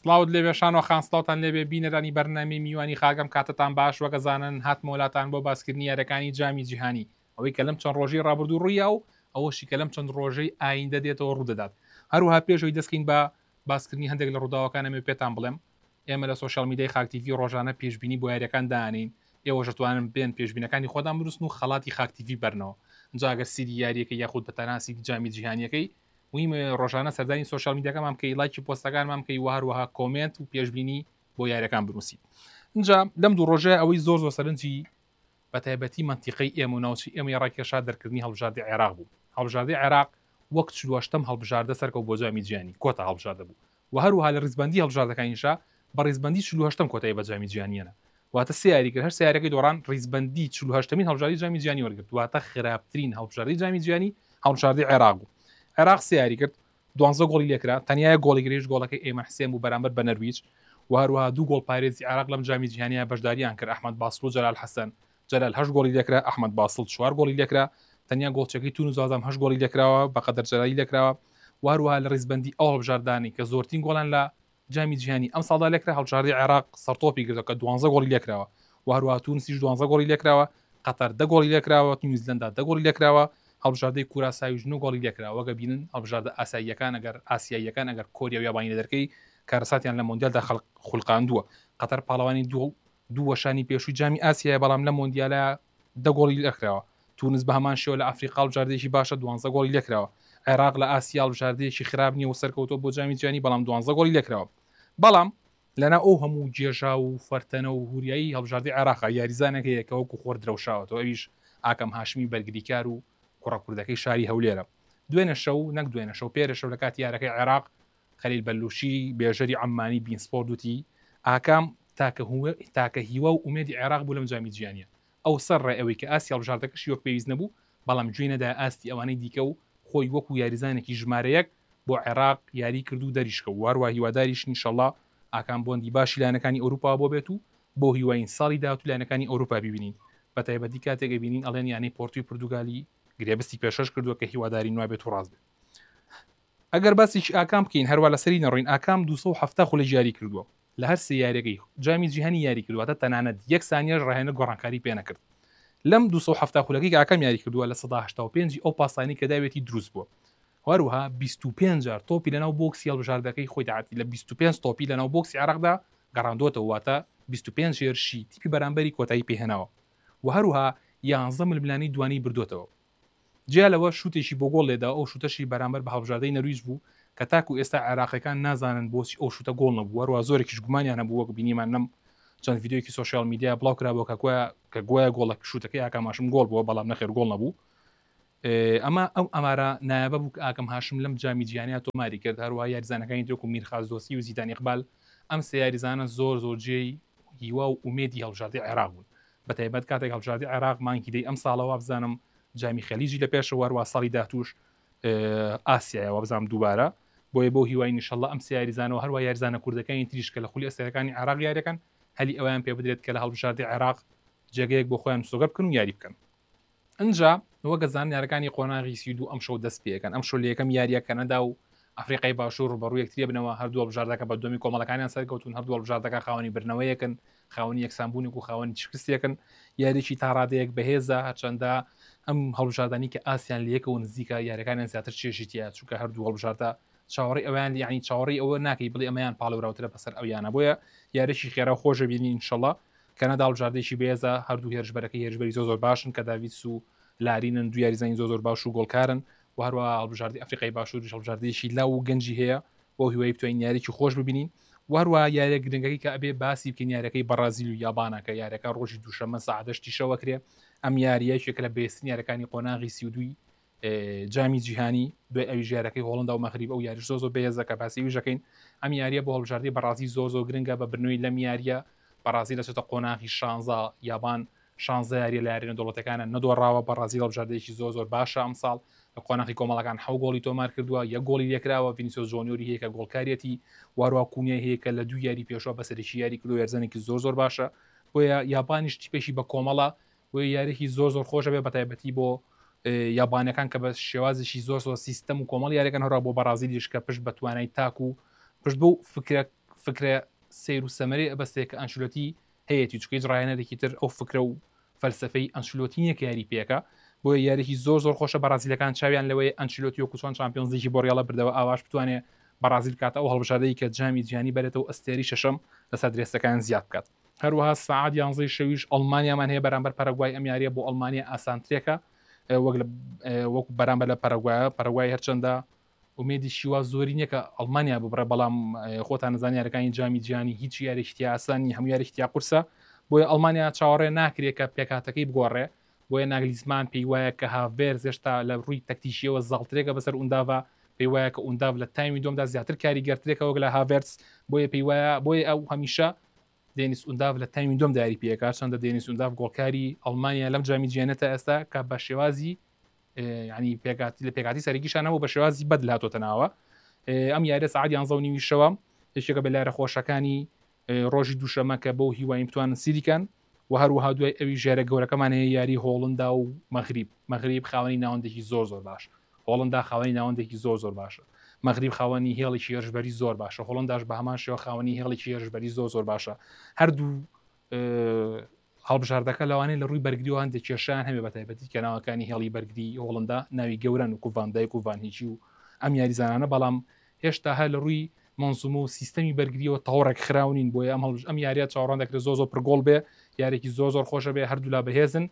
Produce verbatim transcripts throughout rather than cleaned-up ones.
سلااوت لێبێ شانۆ خانسڵاوتان لێبێ بینەرانی بەرنامی میوانی خاگەم کاتتان باش وەگەزانن هات مۆلاتان بۆ باسکردنی یاریەکانی جامی جیهانی ئەوەی کە لەم چەند ڕۆژی ڕابردوو ڕوویا و ئەوەشی کە لەم چەند ڕۆژەی ئایندە دێتەوە ڕوودەدات. هەروها پێشەوەی دەستکەین بە باسکردنی هەندێک لە ڕووداوەکانەمێ پێتان بڵێم ئێمە لە سوۆشال میدیای خاکتیڤی ڕۆژانە پێشبینی بۆ یاریەکان دانین ئێوە دەتوانن بێن پێشبینەکانی خۆدان بنووسن و خەڵاتی خاکتیڤی بەرنەوە اینجا ئەگەر سیری یاریەکە یاخود بەتەناسی جامی جیهانیەکەی ویمە ڕۆژانە سەردانی سوۆشال میدیاکەمان بکەی لایکی پۆستەکانمان بکەی و هەروەها کۆمنت و پێشبینی بۆ یاریەکان بنووسیت. اینجا لەم دوو ڕۆژەیە ئەوەی زۆر زۆر سەرنجی بەتایبەتی منتیقەی ئێمە و ناوچی ئێمە ڕاکێشا دەرکردنی هەڵبژاردی عێراق بوو. هەڵبژاردی عێراق وەک چلوەشتم هەڵبژاردە سەرکەوت بۆ جامی جیهانی کۆتا هەڵبژاردە بوو و هەروها لە ڕیزبەندی هەڵبژاردەکانیشا بە ڕیزبەندی چلوهەشتم کۆتایی بە جامی جیهانیانە واتە سێ یاری کرد هەر سێ یاریەکەی دۆڕان ڕیزبەندی چلوهەشتمین هەڵبژاردی جامی جیهانی وەرگرت واتە خراپترین هەڵبژاردی جامی جیهانی هەڵبژاردی عێراق بوو. عێراق سێ یاری کرد دوانزە گۆڵی لێکرا تەنیا گۆڵی گرێژ گۆڵەکەی ئێمە حسێن بوو بەرامبەر بە نەرویج و هەروها دوو گۆڵ پارێزی عێراق لەم جامی جیهانیە بەشداریان کرد ئەحمەد باسڵ و جەلال حەسەن جەلال هەشت گۆڵی لێکرا ئەحمەد باسڵ چوار گۆڵی لێکرا تەنیا گۆڵچەکەی تونس زازام هەشت گۆڵی لێکراوە بەقەدەر جەلالی لێکراوە و هەروها لە ڕیزبەندی ئەو هەڵبژاردانی کە زۆرترین گۆڵان لە جامی جیهانی ئەم ساڵدا لێکرا هەڵبژاردی عێراق سەرتۆپی گرتەوە کە دوانزە گۆڵی لێکراوە و هەروها تونسیش دوانزە گۆڵی لێکراوە قەتەر دە گۆڵی لێکراوە نیوزیلەندا دە گۆڵی لێکراوە هەڵبژاردەی کوراساویش نۆ گۆڵی لێکراوە وەگە بینن هەڵبژاردە ئاساییەکان ئەگەر ئاسیاییەکان ئەگەر کۆریا و یابانی لە دەرکەی کارەساتیان لە مۆندیالدا خوڵقاندووە قەتەر پاڵەوانی دوو دوو وەشانی پێشووی جامی ئاسیایە بەڵام لە مۆندیالە دە گۆڵی لێکراوە تونس بە هەمان شێوە لە ئەفریقا هەڵبژاردەیەکی باشە دوانزە گۆڵی لێکراوە عێراق لە ئاسیا هەڵبژاردەیەکی خراپ نییە و سەرکەوتۆ بۆ جامی جیهانی بەڵام دوانزە گۆڵی لێکراوە بەڵام لەنا ئەو هەموو جێژا و فەرتەنە و هوریایی هەڵبژاردی عێراق یاریزانێک هەیە وەکو خۆر درەوشاوەتەوە ئەویش ئاکەم هاشمی بەرگریکار و کوڕەکوردەکەی شاری هەولێرە دوێنە شەو نەک دوێنە شەو پێرە شەو لە کاتی یارەکەی عێراق خەلیل بەلوشی بێژەری عەمانی بینسپۆرت وتی ئاکام تاکە هیوە و ئومێدی عێراق بوو لەم جامی جیهانیە ئەو سەرڕێ ئەوەی کە ئاسی هەڵبژاردەکەشی وەک پێویست نەبوو بەڵام گوێی نەدا ئاستی ئەوانەی دیکە و خۆی وەکو یاریزانێکی ژمارەیەک بۆ عێراق یاری کرد و دەریشکە و هەروە هیواداریش ئینشەڵڵا ئاکام بۆندی باشی لایەنەکانی ئەوروپا بۆ بێت و بۆ هیواین ساڵی داهاتوو لایەنەکانی ئەوروپا ببینین بە تایبەتی کاتێک بینین ئەڵێن یانەی پۆرتوی پورتوگالی گرێبستی پێشەش کردووە کە هیواداری نوای بێت و ڕاست بێت. ئەگەر باسیش ئاکام بکەین هەروە لەسەری نەڕۆین ئاکام دووسە و هەفتە خولە یاری کردووە لە هەر سێ یاریەکەی جامی جیهانی یاری کردوواتە تەنانەت یەک سانیەش ڕاهێنە گۆڕانکاری پێ نەکرد لەم دووسە و هەفتە خولەکەی ئاکام یاری کردووە لە سەد و هەشتا و پێنج ئەو پاسانی کە داوێتی دروست بووە هەروها بیست و پێنج جار تۆپی لەناو بۆکسی هەڵبژاردەکەی خۆی داعاتی لە بیست و پێنج تۆپی لەناو بۆکسی عێراقدا گەڕاندووەتەوە واتە بیست و پێنج هێرشی تیپی بەرامبەری کۆتایی پێهێناوە و هەروها یانزە ململانی دوانی بردوێتەوە جیا لەوە شوتێکی بۆ گۆڵ لێدا ئەو شوتەشی بەرامبەر بە هەڵبژاردەی نەرویج بوو کە تاکو ئێستا عێراقیەکان نازانن بۆچی ئەو شوتە گۆڵ نەبوو هەروە زۆرێکیش گومانیان هەبوو وەک بینیمان نەم چەند ڤیدیۆیەکی سۆشیال میدیا بڵاو کرابەوە کە گویا کە گویا گۆڵە شوتەکەی ئاکام هاشم گۆڵ بووە بەڵام نەخێر گۆڵ نەبوو ئەمە ئەو ئەمارە نایابە بوو ئاکەم هاشم لەم جامی جیهانیا تۆماری کرد هەروە یاریزانەکانی تۆکو میرخاز دۆسی و زیدان ئیقبال ئەم سێ یاریزانە زۆر زۆر جێی هیوا و ئومێدی هەڵبژاردی عێراق بوون بە تایبەت کاتێک هەڵبژاردی عێراق مانگی دەی ئەم ساڵەوە بزانم جامی خەلیجی لە پێشەوە هەروە ساڵی داهاتووش ئاسیایەوە بزانم دووبارە بۆیە بۆ هیوای ئینشەڵڵا ئەم سێ یاریزانەوە هەروە یاریزانە کوردەکانی تریش کە لە خولی ئەسەرەکانی عێراق یاریەکەن هەلی ئەویان پێ بدرێت کە لە هەڵبژاردی عێراق جێگەیەک بۆ خۆیان سۆگە بکەن و یاری بکەن. ئەنجا وە گەزان یارەکانی قۆناغی سی و دوو ئەم شەو دەست پێەکەن ئەم شەو لە یەکەم یاریە کەنەدا و ئەفریقای باشوور ڕوبەڕوو یەکتریە بنەوە هەردوو هەڵبژاردەکە بە دومی کۆمەڵەکانیان سەرکەوتون هەردوو هەڵبژاردەکە خاوەنی برنەوەیەکن خاوەنی یەکسانبوونێک و خاوەنی چشکستێکن یاریی تا ڕادەیەک بەهێزە هەرچەندە ئەم هەڵبژاردانی کە ئاسیان لەکەەوە نزیکە یاریەکانیان زیاتر چێژیتیە چونکە هەردوو هەڵبژاردە چاوەڕی ئەویان یعنی چاوەڕی ئەوە ناکەی بڵێ ئەمەیان پاڵەوراوترە بەسەر ئەویانە بۆیە یاریشی خێرا خۆشە بینین ئینشەڵڵا کەنەدا هەڵبژاردەیەکی بێزە هەردوو هێرشبەرەکەی هێرشبەری زۆر زۆر باشن کە داویدس و لارینن دو یاریزانی زۆر زۆر باش و گۆڵکارن و هەروە هەڵبژاردی ئەفریقای باشووریش هەڵبژاردەیەکی لاو و گەنجی هەیە بۆ هیوای بتوانین یاریی خۆش ببینین و هەروە یاریە گرنگەکەی کە ئەبێ باسی بکەین یاریەکەی بەرازیل و یابانە کە یاریەکە ڕۆژی دووشەممە سەعادەشتی شەوەکرێ ئەم یاریەکێک لە بێستنی یاریەکانی قۆناغی سی و دوی جامی جیهانی دوای ئەوی ژیارەکەی هۆڵندا و مەغریب ئەو یاریش زۆر زۆر بەهێزە کە باسی ویژەکەین ئەم یاریە بۆ هەڵبژاردی بەڕازی زۆر زۆر گرنگە بە برنەوەی لەم یاریە بەڕازی دەچێتە قۆناغی شانزە یابان شانزە یاریە لە یاریە دەوڵەتەکانە نەدۆڕاوە بەڕازی هەڵبژاردەیەکی زۆر زۆر باشە ئەم ساڵ لە قۆناغی کۆمەڵەکان حەو گۆڵی تۆمار کردووە یەک گۆڵی لێکراوە ڤینیسیۆس جۆنیۆری هەیە کە گۆڵکاریەتی وارووا کونیای هەیە کە لە دوو یاری پێشەوە بەسەرێکی یاری کردو یارزانێکی زۆر زۆر باشە بۆیە یابانیش تیپێکی بە کۆمەڵە بۆیە یاریێکی زۆر زۆر خۆشە بێ بەتایبەتی بۆ یابانەکان کە بە شێوازێکی زۆر زۆر سیستەم و کۆمەڵ یاریەکان هەڕا بۆ بەرازیلیش کە پشت بە توانای تاک و پشت بۆ فکرە فکرە سیر و سەمەرێ ئەبەستێک کە ئەنشلۆتی هەیەی چکەی ڕایەنەرێکی تر ئەو فکرە و فەلسفەی ئەنشلۆتی نییە یاری پێەکە بۆ یاریکی زۆر زۆر خۆشە بەرازیلەکان چاویان لەوەی ئەنشلۆتی و کوچۆن چمپیۆنزێکی بۆ ڕێڵە بردەوە ئاواش بتوانێت بەرازیل کاتە ئەو هەڵبژادەی کە جامی جیانی بێتەوە ئەستێری شەشەم لەسەر درێستەکان زیاد بکات هەروەها سعاد یانزەی شەویش ئەڵمانیامان هەیە بەرامبەر پەرەگوای ئەم یاریە بۆ ئەڵمانیا ئاسانترێکە وەکو بەرامبەر لە پەرەگوایە پەرەگوای هەرچەندە ومێدی شیوا زۆری نییە کە ئەڵمانیا ببڕە بەڵام خۆتان نزان یارەکانی جامی جیانی هیچ یاریشتی ئاسانی هەموو یاریشتیا قورسە بۆیە ئەڵمانیا چاوەڕێ ناکرێت کە پێکاتەکەی بگۆڕێ بۆیە ناگلیزمان پێی وایە کە هاڤێرز هێشتا لە ڕووی تەکتیشیەوە زاڵترێکە بەسەر ئونداڤە پێی وایە کە ئونداڤ لە تایمی دومدا زیاتر کاریگەرترێکە وەک لە هاڤێرز بۆیە پێی وایە بۆیە ئەو هەمیشە دێنیس ئونداڤ لە تایمی دوم داری پێکە چەندە دێنیس ئونداڤ گۆڵکاری ئەڵمانیا لەم جامی جیێنێتە ئێستا کە بە شێوازی ینی پێکاتی لە پێکاتی سەرگیشانەوە بە شێوازی بەد هاتۆتە ناوە ئەم یارە سعاد یانزە و نیویشەوە یەکێکە بە لارە خۆشەکانی ڕۆژی دووشەمە کە بەو هیوایم بتوانن سیریکەن و هەروەها دوای ئەوی ژێرە گەورەکەمان هەیە یاری هۆڵندا و مەغریب مەغریب خاوەنی ناوەندێکی زۆر زۆر باش هۆڵندا خاوەنی ناوەندێکی زۆر زۆر باشە مەغریب خاوەنی هێڵێکی هێرشبەری زۆر باشە هۆڵنداش بە هەمان شێوە خاوەنی هێڵێکی هێرشبەری زۆر زۆر باشە هەردوو هەڵبژاردەکە لەوانەیە لە ڕووی بەرگری و هەندێک کێشیان هەبێ بەتایبەتی کە ناوەکانی هێڵی بەرگری هۆڵندا ناوی گەورن و کوڤاندایک و ڤانهیچی و ئەم یاریزانانە بەڵام هێشتا هەر لە ڕووی منزوم و سیستەمی بەرگریەوە تەواڕێک خراونین بۆیە ئەم هەڵبژ ئەم یاریە چاوەڕوان دەکرێت زۆر زۆر پرگۆڵ بێ یارێکی زۆر زۆر خۆشە بێ هەردوو لا بەهێزن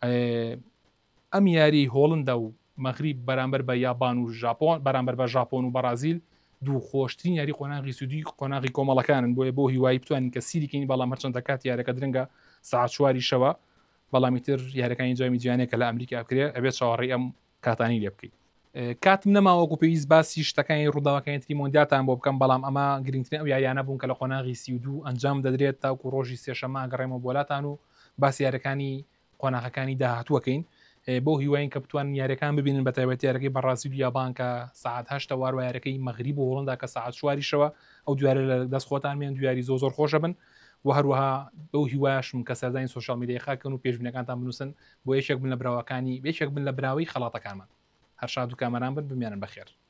ئەم یاری هۆڵندا و مەغریب بەرامبەر بە یابان و ژاپۆن بەرامبەر بە ژاپۆن و بەرازیل دوو خۆشترین یاری قۆناغی سوودی قۆناغی کۆمەڵەکانن بۆیە بۆ هیوایی بتوانین کە سیریکەین بەڵام هەرچەندە کات یارەکە درنگە ساعت چواری شەوە بەڵامی تر یارەکانی جامی جیهانێک کە لە ئەمریکا بکرێت ئەبێت چاوەڕێی ئەم کاتانی لێ بکەیت کاتم نەماوەکو پێویست باسی شتەکانی ڕووداوەکانی تری مۆندیالتان بۆ بکەم بەڵام ئەمە گرنگترین ئەو یاریانە بوون کە لە قۆناغی سی و دوو ئەنجام دەدرێت تاوکو ڕۆژی سێشەممە گەڕێمە بۆلاتان و باسی یارەکانی قۆناغەکانی داهاتووەکەین بۆ هیواین کە بتوان یاریەکان ببینن بە تایبەتی یارەکەی بەڕازیل و یابان کە ساعت هەشتە واروە یارەکەی مەغریب و هۆڵندا کە ساعت چواریشەوە ئەو دیارە لە دەست خۆتان مێن دیاری زۆر زۆر خۆشە بن و هەروەها بەو هیواشم کە سەردانی سوشال میدیای خاکەن و پێشبینەکانتان بنووسن بۆ یەکێک بن لە براوەکانی بێشێک بن لە براوی خەڵاتەکانمان هەر شاد و کامەران بن بمیانن بەخێر.